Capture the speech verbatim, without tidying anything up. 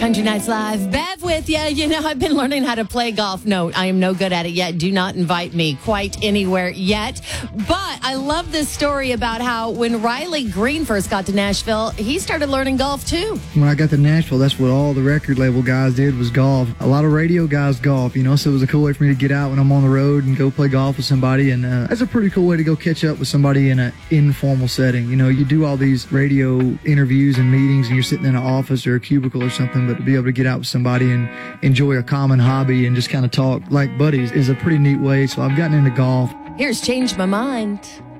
Country Nights Live, Bev with you. You know, I've been learning how to play golf. No, I am no good at it yet. Do not invite me quite anywhere yet. But I love this story about how when Riley Green first got to Nashville, he started learning golf too. When I got to Nashville, that's what all the record label guys did was golf. A lot of radio guys golf, you know, so it was a cool way for me to get out when I'm on the road and go play golf with somebody. And uh, that's a pretty cool way to go catch up with somebody in an informal setting. You know, you do all these radio interviews and meetings and you're sitting in an office or a cubicle or something, but to be able to get out with somebody and enjoy a common hobby and just kind of talk like buddies is a pretty neat way. So I've gotten into golf. Here's Change My Mind.